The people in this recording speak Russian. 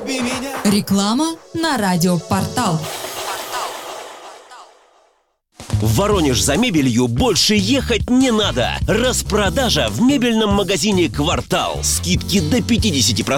Реклама на радиопортал. В Воронеж за мебелью больше ехать не надо. Распродажа в мебельном магазине «Квартал». Скидки до 50%.